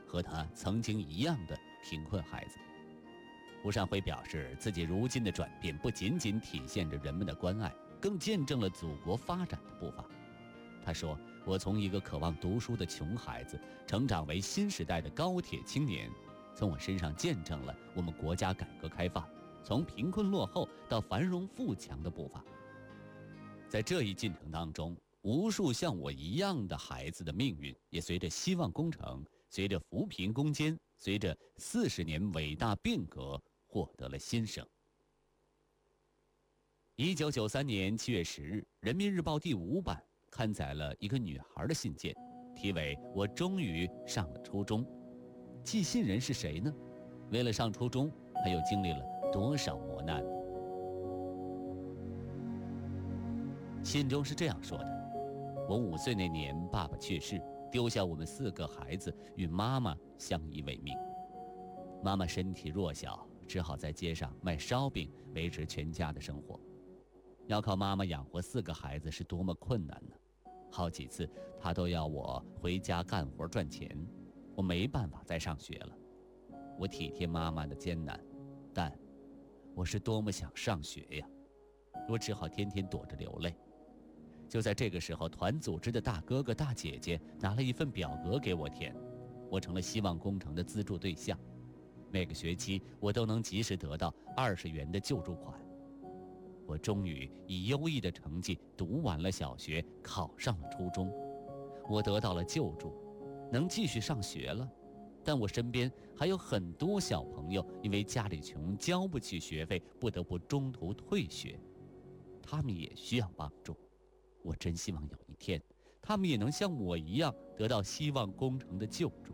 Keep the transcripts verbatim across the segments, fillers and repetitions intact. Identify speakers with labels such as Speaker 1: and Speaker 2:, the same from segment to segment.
Speaker 1: 和他曾经一样的贫困孩子。吴善辉表示，自己如今的转变不仅仅体现着人们的关爱，更见证了祖国发展的步伐。他说，我从一个渴望读书的穷孩子成长为新时代的高铁青年，从我身上见证了我们国家改革开放从贫困落后到繁荣富强的步伐。在这一进程当中，无数像我一样的孩子的命运也随着希望工程，随着扶贫攻坚，随着四十年伟大变革获得了新生。一九九三年七月十日，人民日报第五版刊载了一个女孩的信件，题为“我终于上了初中”。寄信人是谁呢？为了上初中，他又经历了多少磨难？信中是这样说的：我五岁那年，爸爸去世，丢下我们四个孩子与妈妈相依为命。妈妈身体弱小，只好在街上卖烧饼维持全家的生活。要靠妈妈养活四个孩子是多么困难呢？好几次她都要我回家干活赚钱，我没办法再上学了。我体贴妈妈的艰难，但我是多么想上学呀！我只好天天躲着流泪。就在这个时候，团组织的大哥哥大姐姐拿了一份表格给我填，我成了希望工程的资助对象。每个学期我都能及时得到二十元的救助款。我终于以优异的成绩读完了小学，考上了初中。我得到了救助，能继续上学了。但我身边还有很多小朋友因为家里穷，交不起学费，不得不中途退学。他们也需要帮助。我真希望有一天，他们也能像我一样得到希望工程的救助。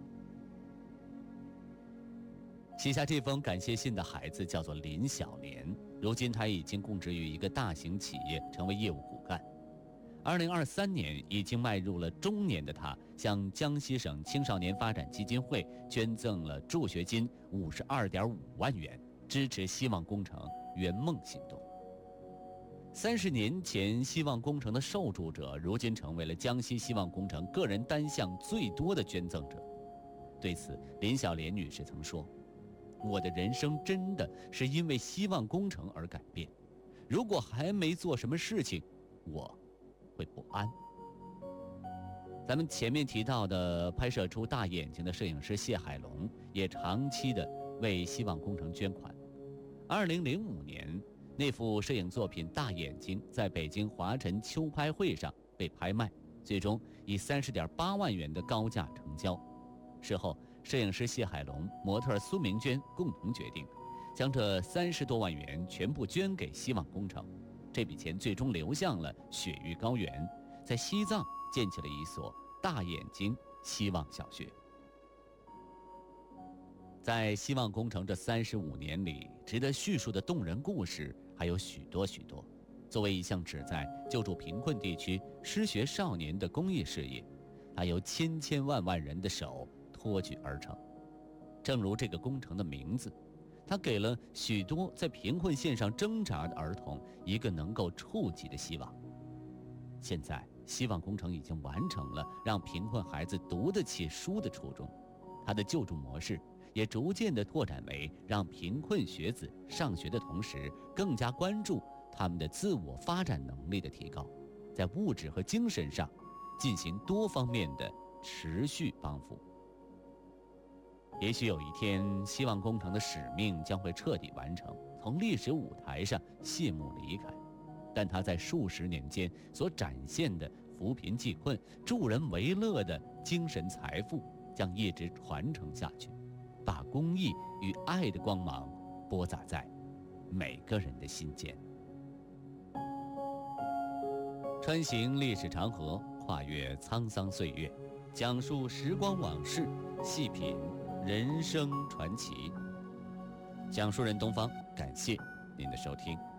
Speaker 1: 写下这封感谢信的孩子叫做林小莲，如今他已经供职于一个大型企业，成为业务骨干。二零二三年已经迈入了中年的他，向江西省青少年发展基金会捐赠了助学金五十二点五万元，支持希望工程圆梦行动。三十年前，希望工程的受助者，如今成为了江西希望工程个人单项最多的捐赠者。对此，林小莲女士曾说：“我的人生真的是因为希望工程而改变。如果还没做什么事情，我会不安。”咱们前面提到的拍摄出大眼睛的摄影师谢海龙，也长期的为希望工程捐款。二零零五年，那幅摄影作品《大眼睛》在北京华晨秋拍会上被拍卖，最终以三十点八万元的高价成交。事后，摄影师谢海龙、模特苏明娟共同决定，将这三十多万元全部捐给希望工程。这笔钱最终流向了雪域高原，在西藏建起了一所大眼睛希望小学。在希望工程这三十五年里，值得叙述的动人故事还有许多许多。作为一项旨在救助贫困地区失学少年的公益事业，它由千千万万人的手托举而成。正如这个工程的名字，它给了许多在贫困线上挣扎的儿童一个能够触及的希望。现在，希望工程已经完成了让贫困孩子读得起书的初衷，它的救助模式也逐渐地拓展为让贫困学子上学的同时，更加关注他们的自我发展能力的提高，在物质和精神上进行多方面的持续帮扶。也许有一天，希望工程的使命将会彻底完成，从历史舞台上谢幕离开，但它在数十年间所展现的扶贫济困、助人为乐的精神财富将一直传承下去，把公益与爱的光芒播撒在每个人的心间。穿行历史长河，跨越沧桑岁月，讲述时光往事，细品人生传奇。讲述人东方，感谢您的收听。